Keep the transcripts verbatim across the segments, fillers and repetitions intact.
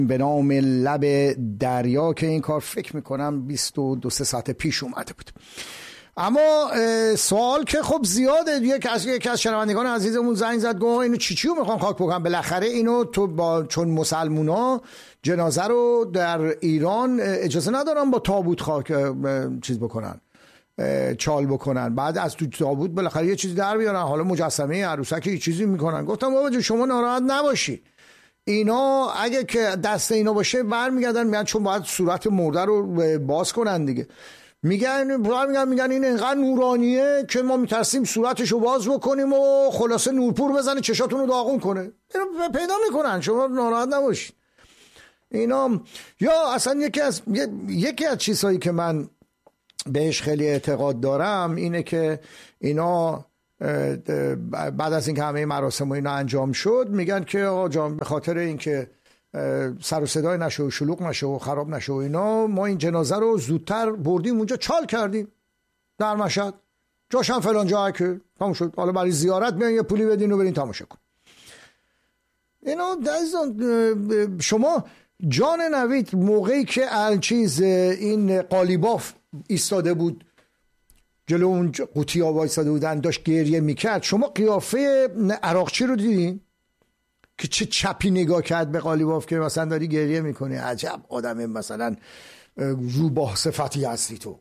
به نام لب دریا که این کار فکر میکنم بیست و دو سه ساعت پیش اومده بود. اما سوال که خب زیاده. یک از یک از شنوندگان عزیزمون زنگ زد گفت اینو چی چیو میخوان خاک بکنن؟ بالاخره اینو تو با چون مسلمونا جنازه رو در ایران اجازه ندارن با تابوت خاک چیز بکنن، چال بکنن، بعد از تو تابوت بالاخره یه چیزی در بیارن، حالا مجسمه عروسک یه چیزی میکنن. گفتم بابا جو شما ناراحت نباشی، اینا اگه که دست اینا باشه برمیگردن میگن چون باید صورت مرده رو باز کنن دیگه. میگن میگن میگن این انقدر نورانیه که ما میترسیم صورتشو باز بکنیم و خلاصه نورپور بزنه چشاتون رو داغون کنه. اینو پیدا میکنن، شما ناراحت نباشید. اینا یا اصلا یکی از یکی از چیزهایی که من بهش خیلی اعتقاد دارم اینه که اینا بعد از اینکه همه مراسم و اینا انجام شد میگن که آقا جان به خاطر اینکه سر و صدای نشه و شلوغ نشه و خراب نشه و اینا ما این جنازه رو زودتر بردیم اونجا چال کردیم در مشهد، جاش هم فلان جا که تموم شد، حالا برای زیارت بیان یه پولی بدین و برین تماشا کن. اینا شما جان نوید موقعی که چیز این قالیباف ایستاده بود جلو اون قوطی ها وایساده بودن داشت گریه میکرد، شما قیافه عراقچی رو دیدین که چه چپی نگاه کرد به قالیباف که مثلا داری گریه میکنی؟ عجب آدم مثلا روباه صفتی هستی تو.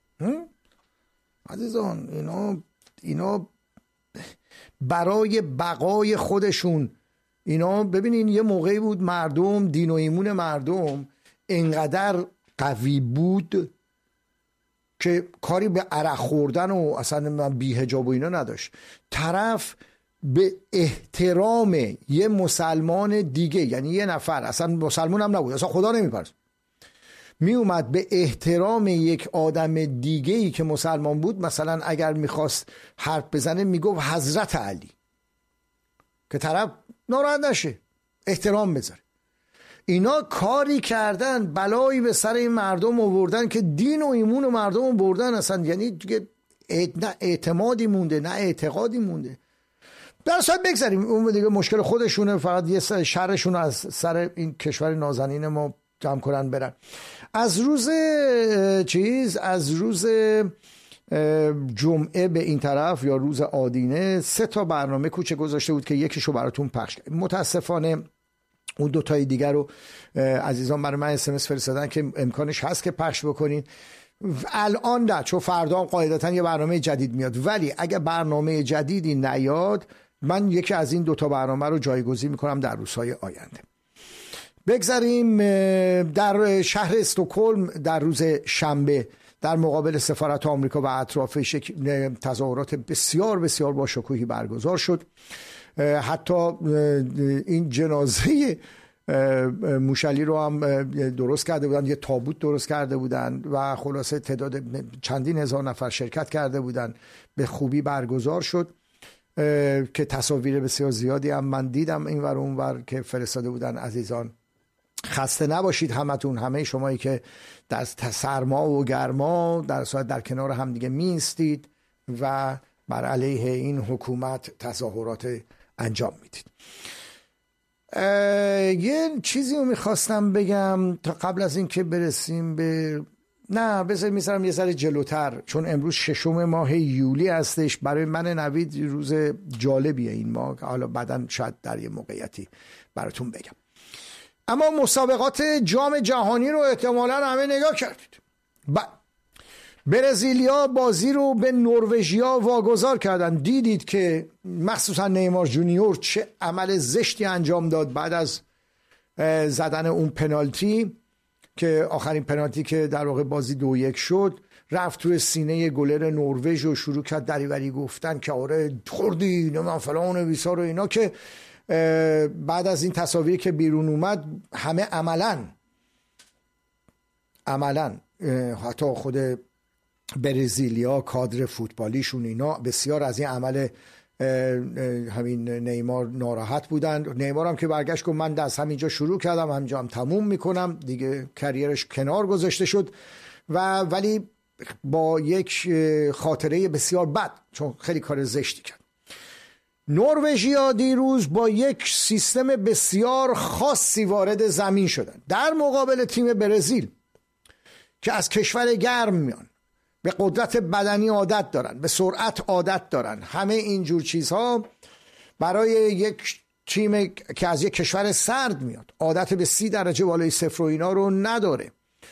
عزیزان اینا اینا برای بقای خودشون، اینا ببینین یه موقعی بود مردم دین و ایمون مردم اینقدر قوی بود که کاری به عرق خوردن و اصلا بی‌حجاب و اینا نداشت. طرف به احترام یه مسلمان دیگه، یعنی یه نفر اصلا مسلمان هم نبود، اصلا خدا نمیپرست، می اومد به احترام یک آدم دیگه ای که مسلمان بود، مثلا اگر میخواست حرف بزنه میگفت حضرت علی که طرف ناراحت نشه، احترام بذاره. اینا کاری کردن بلایی به سر این مردم آوردن که دین و ایمون و مردم بردن اصلا، یعنی دیگه نه اعتمادی مونده نه اعتقادی مونده. در صورت بگذاریم اون دیگه مشکل خودشونه، فقط یه شرشون از سر این کشور نازنین ما جمع کنن برن. از روز چیز از روز جمعه به این طرف یا روز آدینه سه تا برنامه کوچه گذاشته بود که یکیشو براتون پخش کرد. متاسفانه اون دو تای دیگر رو عزیزان برای من اس ام اس فرستادن که امکانش هست که پخش بکنین. الان نه، چون فردا قاعدتا یه برنامه جدید میاد، ولی اگه برنامه جدیدی نیاد من یکی از این دوتا برنامه رو جایگزین میکنم در روزهای آینده. بگذاریم در شهر استکهلم در روز شنبه در مقابل سفارت آمریکا و اطرافش تظاهرات بسیار بسیار با شکوهی برگزار شد. حتی این جنازه موشلی رو هم درست کرده بودن، یه تابوت درست کرده بودن و خلاصه تعداد چندین هزار نفر شرکت کرده بودن، به خوبی برگزار شد که تصاویر بسیار زیادی هم من دیدم این ور اون ور که فرستاده بودن. عزیزان خسته نباشید همتون، همه شمایی که در سرما و گرما در صورت در کنار هم دیگه میستید و بر علیه این حکومت تظاهرات انجام میدید. یه چیزی رو میخواستم بگم تا قبل از این که برسیم به نه بذار میذارم یه ذره جلوتر، چون امروز ششم ماه یولی هستش. برای من نوید روز جالبیه این ماه، حالا بعداً شاید در یه موقعیتی براتون بگم. اما مسابقات جام جهانی رو احتمالاً همه نگاه کردید. ب... برزیلیا بازی رو به نروژیا واگذار کردن. دیدید که مخصوصا نیمار جونیور چه عمل زشتی انجام داد بعد از زدن اون پنالتی که آخرین پنالتی که در واقع بازی دو یک شد، رفت توی سینه گلر نروژ و شروع کرد دریوری گفتن که آره خوردی من فلان و بیسار و اینا، که بعد از این تصاویری که بیرون اومد همه عملاً عملاً حتی خود برزیلیا کادر فوتبالیشون اینا بسیار از این عمل همین نیمار ناراحت بودن. نیمار هم که برگشت گفت من از همینجا شروع کردم همینجا هم تموم میکنم دیگه، کریرش کنار گذاشته شد و ولی با یک خاطره بسیار بد، چون خیلی کار زشتی کرد. نروژیا دیروز با یک سیستم بسیار خاصی وارد زمین شدن در مقابل تیم برزیل که از کشور گرم میان، به قدرت بدنی عادت دارن، به سرعت عادت دارن. همه اینجور چیزها برای یک تیم که از یک کشور سرد میاد، عادت به سی درجه بالای صفر و اینا رو نداره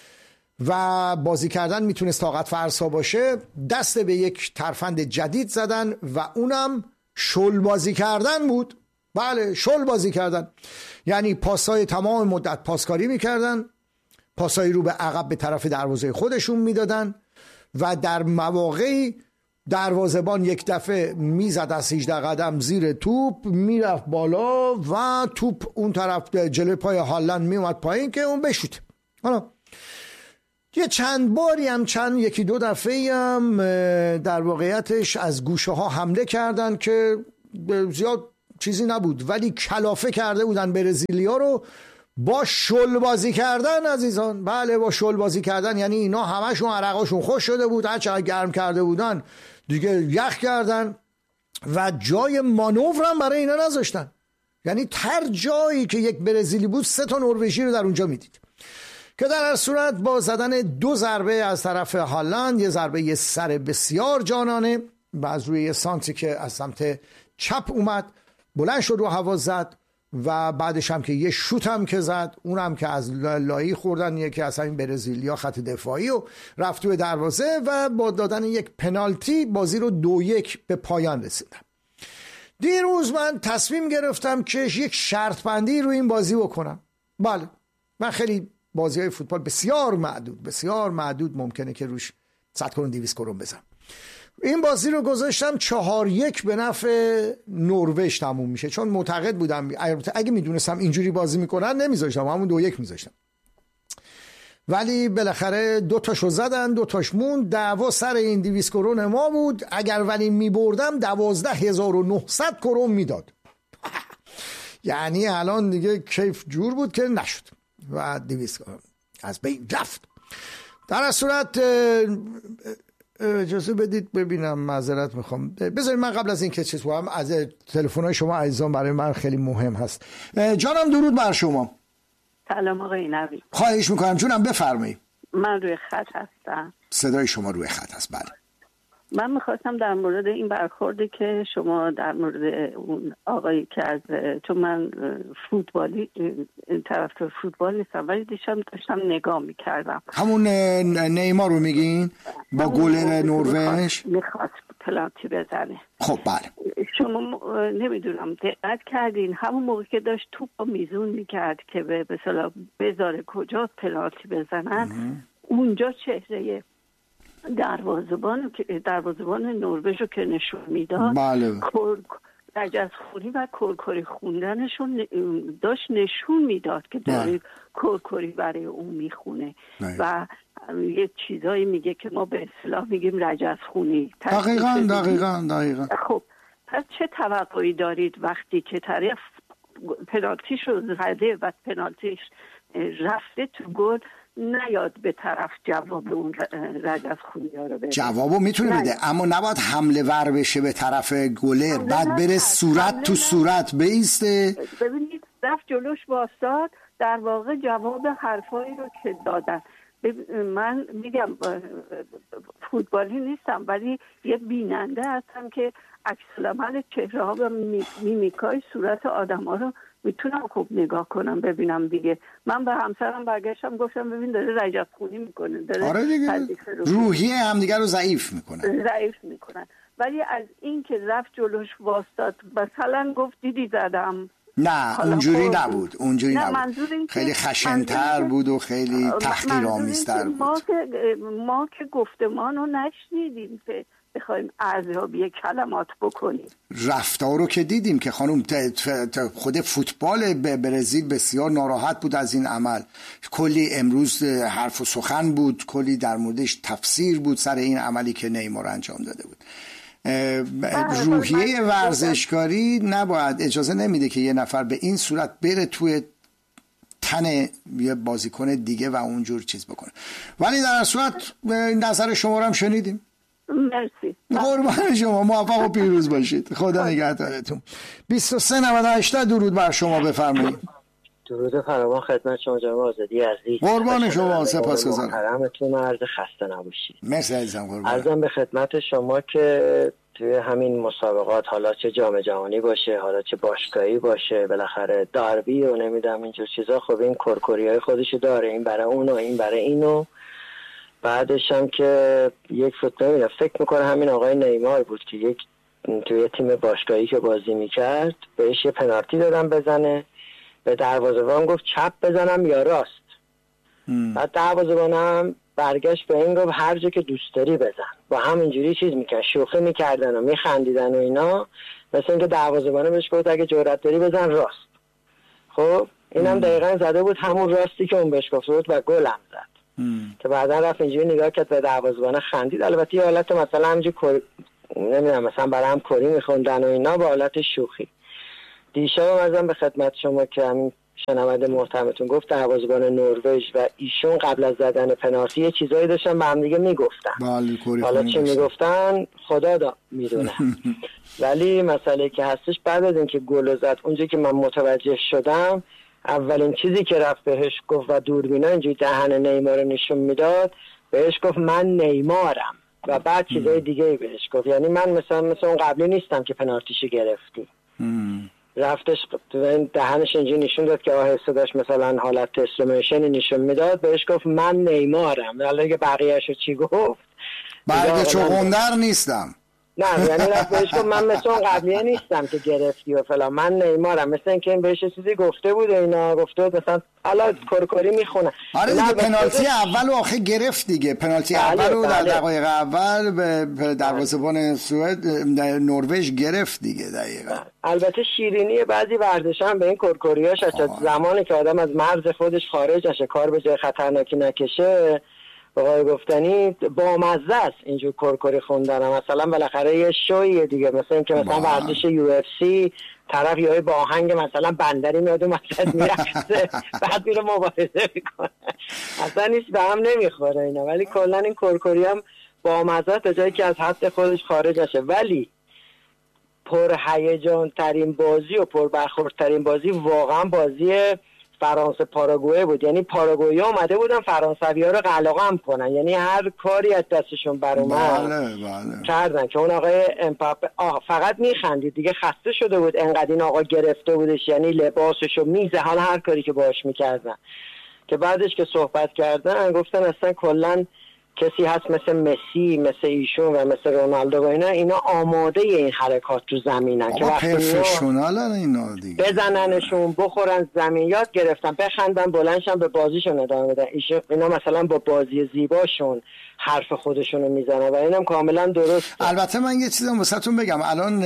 و بازی کردن میتونست طاقت فرسا باشه، دست به یک ترفند جدید زدن و اونم شل بازی کردن بود. بله، شل بازی کردن، یعنی پاسای تمام مدت پاسکاری میکردن، پاسای رو به عقب به طرف دروازه خودشون میدادن و در مواقعی دروازه‌بان یک دفعه میزد از هجده قدم زیر توپ، میرفت بالا و توپ اون طرف جلوی پای هالند میومد پایین که اون بشوت. حالا یه چند باری هم چند یکی دو دفعه هم در واقعیتش از گوشه ها حمله کردن که زیاد چیزی نبود، ولی کلافه کرده بودن برزیلیا رو با شل بازی کردن عزیزان. بله، با شل بازی کردن، یعنی اینا همشون عرقاشون خوش شده بود، هر چقدر گرم کرده بودن دیگه یخ کردن و جای مانور هم برای اینا نذاشتن. یعنی هر جایی که یک برزیلی بود سه تا نروژی رو در اونجا میدید که در هر صورت با زدن دو ضربه از طرف هالند، یه ضربه یه سر بسیار جانانه و از روی یه سانتی که از سمت چپ اومد بلند شد رو هوا زد و بعدش هم که یه شوت هم که زد، اونم که از لایی خوردن یکی از همین برزیلیا خط دفاعی و رفت توی دروازه و با دادن یک پنالتی بازی رو دو یک به پایان رسیدن. دیروز من تصمیم گرفتم که یک شرط بندی رو این بازی بکنم. بله، من خیلی بازی های فوتبال بسیار معدود بسیار معدود ممکنه که روش صد کرون دویست کرون بزنم. این بازی رو گذاشتم چهار یک به نفع نروژ تموم میشه، چون معتقد بودم اگه میدونستم اینجوری بازی میکنن نمیذاشتم، همون دو یک میذاشتم، ولی بالاخره دو تاشو زدن، دو تاش موند، دعوا سر این دویست کرون ما بود. اگر ولی میبردم دوازده هزار و نهصد کرون میداد. یعنی الان دیگه کیف جور بود که نشد و دویست کرون از بین رفت. در از صورت اجازه بدید ببینم، معذرت میخوام، بذارید من قبل از این که چیز بگم از تلفن‌های شما عزیزان برای من خیلی مهم هست. جانم درود بر شما. سلام آقای نوید. خواهش میکنم جونم، بفرمایید. من روی خط هستم. صدای شما روی خط هست. بله. من میخواستم در مورد این برخوردی که شما در مورد اون آقایی که از، چون من فوتبالی طرفدار فوتبال نیستم ولی دیشب داشتم نگاه میکردم، همون نیمار رو میگین با گل نروژ میخواست پلانتی بزنه. خب بله، شما نمیدونم دقت کردین همون موقع که داشت توپ رو میزون میکرد که به مثلا بذاره کجا پلانتی بزنن، اونجا چهره دروازه‌بان که دروازه‌بان نروژ رو که نشون میداد، بله، رجزخوری و کرکری خوندنشون داشت نشون میداد که داره کرکری برای اون میخونه و یه چیزایی میگه که ما به اصطلاح میگیم رجزخونی. دقیقاً دقیقاً دقیقاً. خب پس چه توقعی دارید وقتی که طرف پنالتیش رو زده و پنالتیش رفته تو گل نیاد به طرف جواب اون رجزخونی ها رو بده؟ جوابو میتونه بده اما نباید حمله ور بشه به طرف گلر، بعد بره صورت تو صورت بیسته. ببینید رفت جلوش واساد، در واقع جواب حرفایی رو که دادن. من میگم فوتبالی نیستم ولی یه بیننده هستم که عکس العمل چهره ها و میمیکای صورت آدم ها رو میتونم خوب نگاه کنم ببینم دیگه. من به همسرم برگشتم گفتم ببین داره رجزخونی میکنه، داره آره دیگه روحیه همدیگه رو ضعیف میکنن ضعیف میکنن ولی از این که رفت جلوش واسطاد مثلا گفت دیدی زدم، نه اونجوری نبود، اونجوری نبود، خیلی خشن‌تر بود و خیلی تحقیرآمیزتر بود. ما که ما که گفتمانو نشنیدیم که بخوایم ارزیابی کلمات بکنیم. رفتار رو که دیدیم که خانم خود فوتبال برزیل بسیار ناراحت بود از این عمل، کلی امروز حرف و سخن بود، کلی در موردش تفسیر بود سر این عملی که نیمار انجام داده بود. روحیه ورزشکاری نباید اجازه نمیده که یه نفر به این صورت بره توی تن یه بازیکن دیگه و اونجور چیز بکنه. ولی در صورت نظر شما رو هم شنیدیم. مرسی. قربان شما، موفق و پیروز باشید. خدا نگهدارتون. بیست و سه نود و هشت درود بر شما، بفرمایید. درود فراوان خدمت شما جناب آزادی عزیز. قربان شما، سپاسگزارم. محترمتون، عرض خسته نباشید. مرسی عزیزم. قربان. عرضم به خدمت شما که توی همین مسابقات، حالا چه جام جهانی باشه، حالا چه باشگاهی باشه، بالاخره داربی و نمیدونم اینجور چیزا، خب این کرکریای خودشو داره، این برای اون و این برای اینو. بعدش هم که یک فوتبال فکر میکنه همین آقای نیمار بود که یک توی تیم باشگاهی که بازی میکرد بهش یه پنالتی دادن بزنه، به دروازه‌بان گفت چپ بزنم یا راست. م. بعد دروازه‌بانم برگشت به این گفت هر جا که دوست داری بزن. با همینجوری چیز میکرد، شوخی میکردن و میخندیدن و اینا، مثل اینکه دروازه‌بان بهش گفت اگه جرأت داری بزن راست. خب اینم دقیقاً زده بود همون راستی که اون بهش گفت بود و گلم زد. که بعدا رفت اینجوری نگاه کرد به دروازه‌بان خندید. البته یه حالت مثلا همینجوری کر... نمیدونم مثلا برای هم کری میخوندن و اینا، با حالت شوخی. دیشب ازم به خدمت شما که همین شنونده محترمتون گفت دروازه‌بان نروژ و ایشون قبل از زدن پنالتی یه چیزایی داشتن به هم دیگه میگفتن. حالا چی میگفتن خدا دا میدونه. ولی مسئله که هستش بعد از اینکه گل زد، اونجا که من متوجه شدم، اولین چیزی که رفت بهش گفت و دوربینا اینجوری دهن نیمار رو نشون میداد، بهش گفت من نیمارم و بعد چیزای دیگه بهش گفت. یعنی من مثلا مثلا اون قبلی نیستم که پنالتیشو گرفتی. رفتش دهنش اینجوری نشون داد که آهسته داشت مثلا حالت استیمیشن نشون میداد، بهش گفت من نیمارم. حالا اگه بقیه‌اشو چی گفت؟ برگ چغندر نیستم. نه یعنی رفت بهش گفت من مثل اون قبلیه نیستم که گرفتی و فلان، من نیمارم. مثل اینکه این بهش چیزی گفته بود اینا، گفته بود مثلا حالا کرکری میخونه. آره دیگه پنالتی اول و آخه گرفت دیگه، پنالتی بله اول رو در دقایق اول به دروازه‌بان سوئد نروژ گرفت دیگه دقیقاً. البته شیرینی بعضی ورزشا هم به این کرکریاش هست، زمانی که آدم از مرز خودش خارج نشه، کار به جای خطرناکی نکشه، بقای گفتنی با مزه است اینجور کرکری خوندن. مثلا بالاخره یه شویه دیگه، مثلا اینکه مثلا ورزش یو اف سی طرف یه با آهنگ مثلا بندری میاد و مثلا میرقصه بعد میره مبارزه میکنه، اصلا هیچ به هم نمیخوره اینا. ولی کلا این کرکری هم با مزه تا جایی که از حد خودش خارج نشه. ولی پر هیجان ترین بازی و پر برخورد ترین بازی واقعا بازی فرانسه پاراگوئه بود. یعنی پاراگوئه اومده بودن فرانسوی‌ها رو قلقم کنن، یعنی هر کاری از دستشون بر اومد بله بله کردن که اون آقای امپاپه آه فقط میخندید دیگه، خسته شده بود انقدر این آقا گرفته بودش، یعنی لباسشو میزه حال هر کاری که باهاش میکردن. که بعدش که صحبت کردن گفتن اصلا کلا کسی هست مثل مسی، مثل ایشون و مثل رونالدو و اینا، اینا آماده این حرکات تو زمینن که وقتی پروفشنالن اینا دیگه، بزننشون بخورن زمین، یاد گرفتن بخندن بلندشن به بازیشون ادامه بدن. اینا مثلا با بازی زیباشون حرف خودشونو میزنن و اینم کاملا درست. البته من یه چیزم واسهتون بگم، الان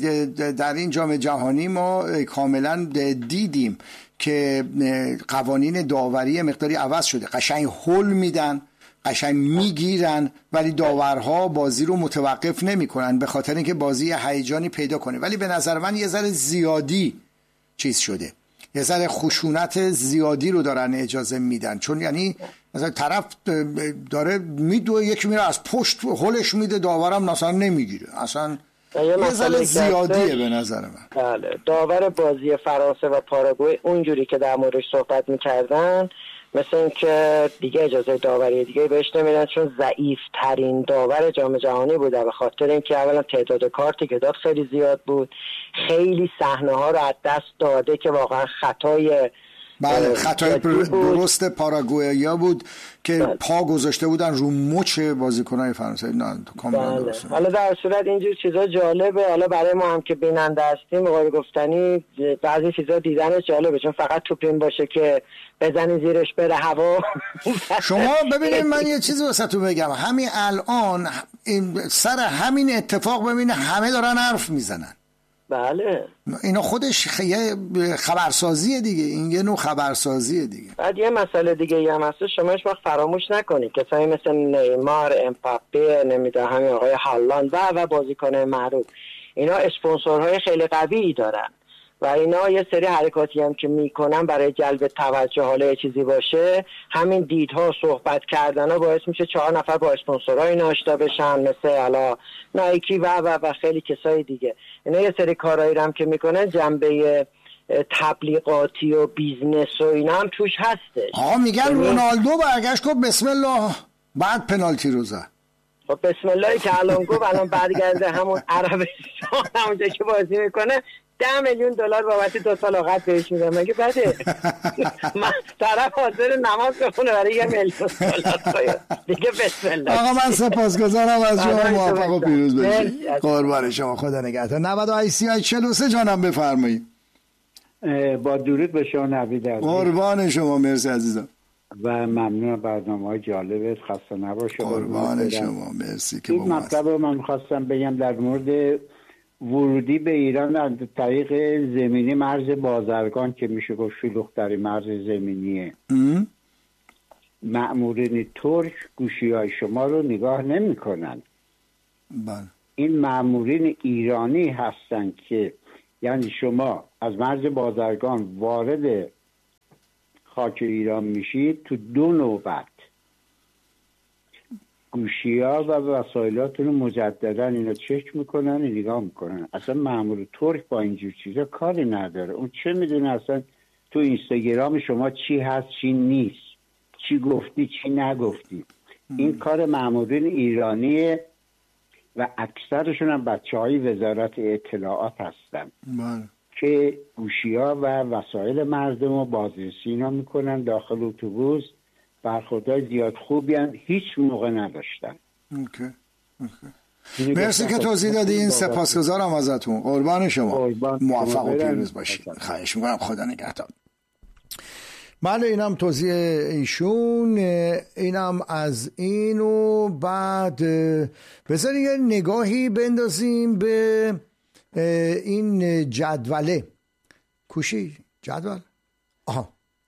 در این جام جهانی ما کاملا دیدیم که قوانین داوری مقداری عوض شده، قشنگ هول میدن، قشنگ میگیرن، ولی داورها بازی رو متوقف نمیکنن به خاطر اینکه بازی هیجانی پیدا کنه. ولی به نظر من یه ذره زیادی چیز شده، یه ذره خشونت زیادی رو دارن اجازه میدن، چون یعنی مثلا طرف داره میدوه یکی میره از پشت هولش میده، داورم مثلا نمیگیره، اصلا یه ذره زیادیه به نظر من. بله داور بازی فرانسه و پاراگوئه اونجوری که در موردش صحبت میکردن مثل این که دیگه اجازه داوری دیگه بهش نمیدن، چون ضعیف ترین داور جام جهانی بوده، به خاطر اینکه اولا تعداد کارتی که داد خیلی زیاد بود، خیلی صحنه ها رو از دست داده که واقعا خطای بله خطای درست پاراگوئیا بود که بله. پا گذاشته بودن رو مچ بازیکن‌های فرانسه. نه کاملا بله. درسته. حالا در صورت اینجور چیزا جالبه، حالا برای ما هم که بیننده هستیم به قول گفتنی بعضی چیزا دیدنش جالبه، چون فقط توپ این باشه که بزنی زیرش بره هوا. شما ببینید من یه چیزی واسهتون بگم، همین الان سر همین اتفاق ببینید همه دارن حرف میزنن. بله اینا خودش یه خبرسازیه دیگه، این یه نوع خبرسازیه دیگه. بعد یه مسئله دیگه هم هست شما هیچ وقت فراموش نکنید کسایی مثل نیمار، امپاپه، نمیدونم همین آقای هالند و و بازیکن‌های معروف، اینا اسپانسورهای خیلی قوی دارن و اینا یه سری حرکاتی هم که میکنن برای جلب توجه، حالا یه چیزی باشه، همین دیدها صحبت کردن ها باعث میشه چهار نفر با اسپانسرها اینا آشنا بشن، مثل حالا نایکی و و و خیلی کسای دیگه. اینا یه سری کارهایی هم که میکنن جنبه تبلیغاتی و بیزنس و اینا هم توش هستش. ها میگن رونالدو برگشت گفت بسم الله بعد پنالتی رو زد. خب بسم الله که الان گفت الان برگرده همون عربستان همونجا که بازی میکنه ده میلیون دلار بابت دو سال آقت بهش میدم. مگه بده؟ من طرف حاضر نماز بخونه برای یه میلیون دلار دیگه بسم الله. آقا من سپاسگزارم از شما، موفق و پیروز باشید. قربان شما، خدا نگهدار. نود و هشت سی و هشت چهل و سه جانم بفرمایید. با درود به شما نوید عزیز. قربان شما، مرسی عزیزم و ممنون برنامه‌های جالبت، خسته نباشه. قربان شما، مرسی که با این مطلب رو من می‌خواستم بگم در مورد ورودی به ایران از طریق زمینی مرز بازرگان که میشه گفت شلوغ‌ترین مرز زمینیه. مأمورین ترک گوشی‌های شما رو نگاه نمی‌کنن. بله. این مأمورین ایرانی هستن که یعنی شما از مرز بازرگان وارد خاک ایران میشید، تو دو نوبت گوشی‌ها و وسایلاتون رو مجددا اینا چک میکنن، نگاه میکنن. اصلا مأمور ترک با اینجور چیزا کاری نداره. اون چه میدونه اصلا تو اینستاگرام شما چی هست چی نیست، چی گفتی چی نگفتی. این کار مأمورین ایرانیه و اکثرشون هم بچه‌های وزارت اطلاعات هستن بله. که گوشی‌ها و وسایل مردم رو بازرسی اینا میکنن. داخل اتوبوس برخوردهای زیاد خوبی هم هیچ موقع نداشتن. اوکی. اوکی. مرسی که توضیح دادین، سپاسگزارم ازتون. قربان شما، موفق و پیروز باشید. خواهش میکنم، خدا نگهدار. بله اینم توضیح ایشون، اینم از این. و بعد بذارید یه نگاهی بندازیم به این جدوله. کوشی جدول آها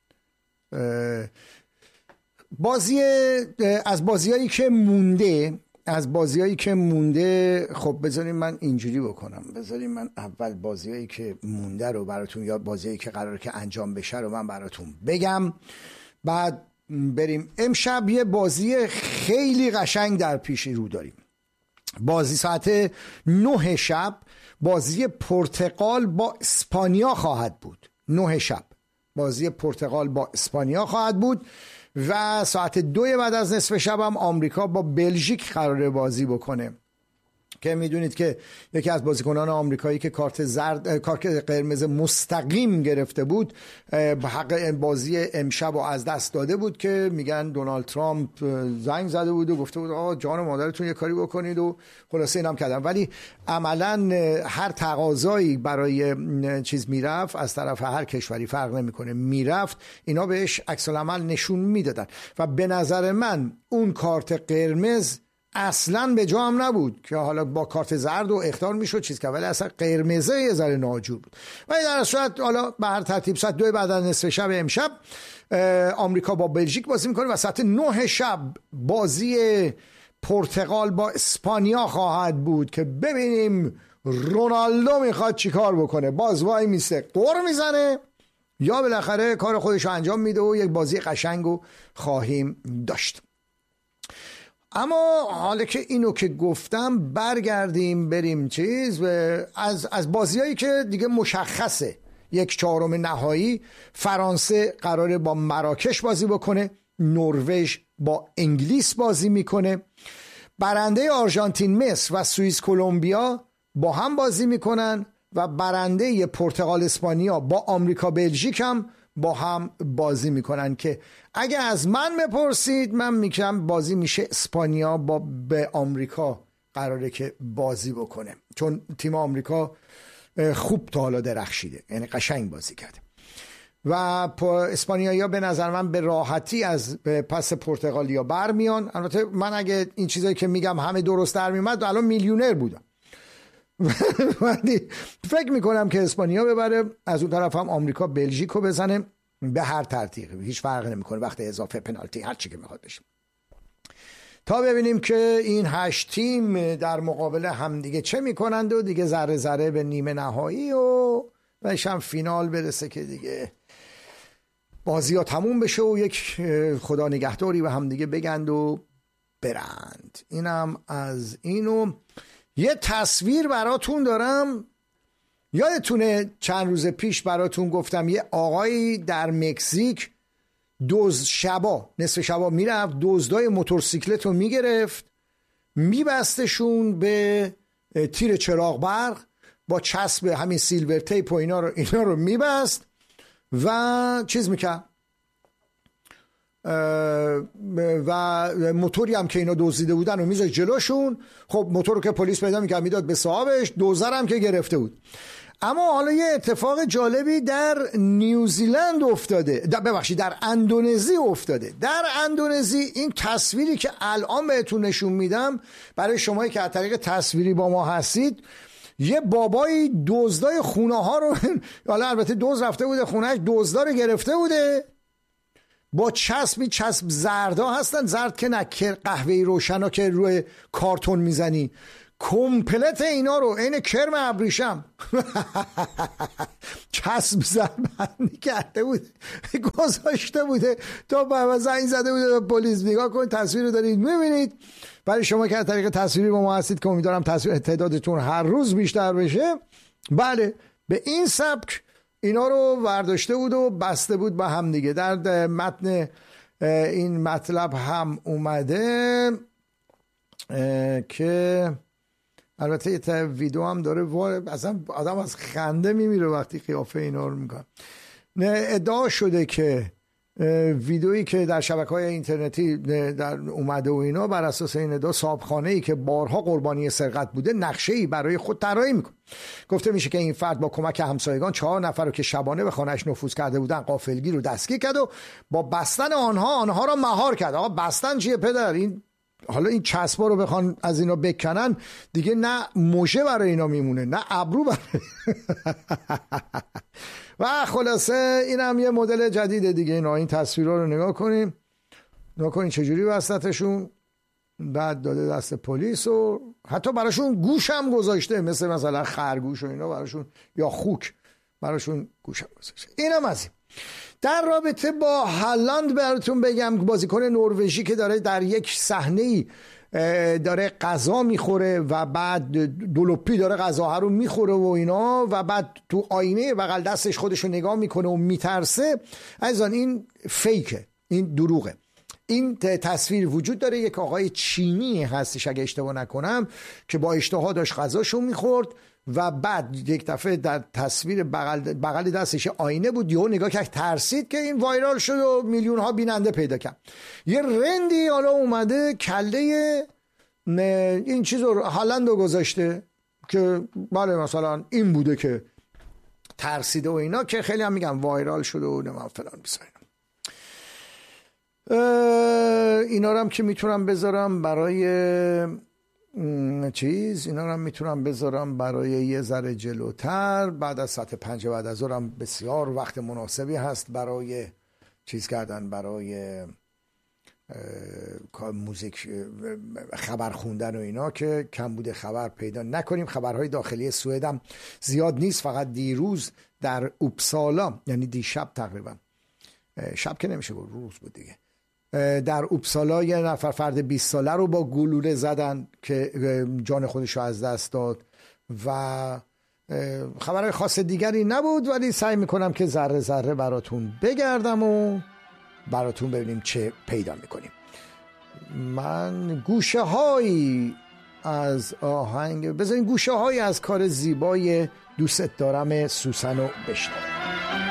بازی از بازیایی که مونده از بازیایی که مونده خب بذاریم من اینجوری بکنم. بذاریم من اول بازیایی که مونده رو براتون، یا بازیایی که قراره که انجام بشه رو من براتون بگم، بعد بریم. امشب یه بازی خیلی قشنگ در پیش رو داریم. بازی ساعت نه شب بازی پرتغال با اسپانیا خواهد بود. نه شب بازی پرتغال با اسپانیا خواهد بود و ساعت دوی بعد از نصف شب هم آمریکا با بلژیک قراره بازی بکنه که میدونید که یکی از بازیکنان آمریکایی که کارت زرد کارت قرمز مستقیم گرفته بود حق بازی امشب رو از دست داده بود، که میگن دونالد ترامپ زنگ زده بود و گفته بود آقا جان مادرتون یه کاری بکنید و خلاصه اینم کردن. ولی عملا هر تقاضایی برای چیز میرفت از طرف هر کشوری فرق نمیکنه میرفت، اینا بهش عکس العمل نشون میدادن و به نظر من اون کارت قرمز اصلا به جا هم نبود که حالا با کارت زرد و اخطار میشد چیز که، ولی اصلا قرمزه یه ذره ناجور بود. ولی در صورت حالا به هر ترتیب ساعت دو بعد از نصف شب امشب آمریکا با بلژیک بازی میکنه و ساعت نه شب بازی پرتغال با اسپانیا خواهد بود که ببینیم رونالدو میخواد چیکار بکنه. باز وای میسته قر میزنه یا بالاخره کار خودش رو انجام میده و یک بازی قشنگو خواهیم داشت. اما حالا که اینو که گفتم برگردیم بریم چیز از از بازیایی که دیگه مشخصه. یک چهارم نهایی فرانسه قراره با مراکش بازی بکنه، نروژ با انگلیس بازی میکنه، برنده آرژانتین مصر و سوئیس کلمبیا با هم بازی میکنن و برنده پرتغال اسپانیا با آمریکا بلژیک هم با هم بازی میکنن که اگه از من بپرسید من میگم بازی میشه اسپانیا با به آمریکا قراره که بازی بکنه، چون تیم آمریکا خوب تا حالا درخشیده، یعنی قشنگ بازی کرده و اسپانیایی‌ها به نظر من به راحتی از پس پرتغالیا برمیان. البته من اگه این چیزایی که میگم همه درست در میومد الان میلیونر بودم. فکر میکنم که اسپانیا ببره، از اون طرف هم آمریکا بلژیک رو بزنه، به هر ترتیبی هیچ فرقی نمیکنه، وقت اضافه پنالتی هر چی که میخواد بشه، تا ببینیم که این هشت تیم در مقابل همدیگه چه میکنند و دیگه ذره ذره به نیمه نهایی و و هم فینال برسه که دیگه بازی ها تموم بشه و یک خدا نگهداری به هم دیگه بگند و برند. اینم از اینو. یه تصویر براتون دارم. یادتونه چند روز پیش براتون گفتم یه آقایی در مکزیک دزد شبا نصف شبا میرفت دزدای موتورسیکلت رو میگرفت، میبستشون به تیر چراغ برق با چسب همین سیلور تیپ و اینا رو اینا رو میبست و چیز میکرد و موتوری هم که اینا دزدیده بودن رو میذاشت جلوشون. خب موتور رو که پلیس پیدا میکرد میداد به صاحبش، دوزر هم که گرفته بود. اما حالا یه اتفاق جالبی در نیوزیلند افتاده، در ببخشید در اندونزی افتاده. در اندونزی این تصویری که الان بهتون نشون میدم برای شمایی که از طریق تصویری با ما هستید، یه بابایی دزدای خونه ها رو حالا البته دزد رفته بوده خونهش، دزدا رو گرفته بوده با چسبی، چسب زردا هستن، زرد که نه قهوه‌ای روشنا که روی کارتون میزنی، کمپلت اینا رو عین کرم ابریشم چسب زربندی کرده بوده گذاشته بوده تا بابا زنگ زده بوده به پلیس. نگاه کن تصویر رو دارید میبینید. برای شما که از طریق تصویری با ما هستید که امیدوارم تصویر تعدادتون هر روز بیشتر بشه، بله به این سبک اینا رو برداشته بود و بسته بود با هم دیگه. در متن این مطلب هم اومده که البته یه ویدیو هم داره، اصلا آدم از خنده میمیره وقتی قیافه اینا رو میکنه. ادعا شده که ویدیویی که در شبکه‌های اینترنتی در اومده و اینا بر اساس این ادعا صاحبخانه‌ای که بارها قربانی سرقت بوده نقشه‌ای برای خود طراحی میکنه. گفته میشه که این فرد با کمک همسایگان چهار نفر رو که شبانه به خانه‌اش نفوذ کرده بودن غافلگیر رو دستگیر کرد و با بستن آنها آنها را مهار کرد. آقا بستن چیه پدر؟ این حالا این چسبا رو بخوان از اینا بکنن دیگه نه موشه برای اینا میمونه نه ابرو برای و خلاصه این هم یه مدل جدیده دیگه. اینا این تصویرها رو نگاه کنیم، نگاه کنیم چجوری وسطشون، بعد داده دست پلیس و حتی براشون گوش هم گذاشته، مثل مثلا خرگوش و اینا براشون یا خوک براشون گوش هم گذاشته. این هم از این. در رابطه با هالند براتون بگم بازیکن نروژی که داره در یک صحنه‌ای داره غذا میخوره و بعد دولوپی داره غذاها رو میخوره و اینا و بعد تو آینه بغل دستش خودش رو نگاه میکنه و میترسه. عزیزان این فیکه، این دروغه. این تصویر وجود داره، یک آقای چینی هستش اگه اشتباه نکنم که با اشتها داشت غذاشو میخورد و بعد یک دفعه در تصویر بغل, بغل دستش آینه بود، یهو نگاه کرد ترسید که این وایرال شد و میلیون ها بیننده پیدا کرد. یه رندی حالا اومده کله این چیز رو هالند رو گذاشته که بله مثلا این بوده که ترسیده و اینا، که خیلی هم میگم وایرال شده و نمیم فلان بیساینا. اینا رو هم که میتونم بذارم برای چیز، اینا رو هم میتونم بذارم برای یه ذره جلوتر بعد از ساعت پنج بعد از ظهر. بسیار وقت مناسبی هست برای چیز کردن، برای موزیک خبر خوندن و اینا که کم بوده خبر پیدا نکنیم. خبرهای داخلی سوئد هم زیاد نیست، فقط دیروز در اوپسالا، یعنی دیشب تقریبا، شب که نمیشه بود روز بود دیگه، در اوپسالا یه نفر فرد بیست ساله رو با گلوله زدن که جان خودش رو از دست داد و خبرهای خاص دیگری نبود، ولی سعی میکنم که ذره ذره براتون بگردم و براتون ببینیم چه پیدا میکنیم. من گوشه هایی از آهنگ بذارین، گوشه هایی از کار زیبای دوست دارم سوسن رو بشنویم.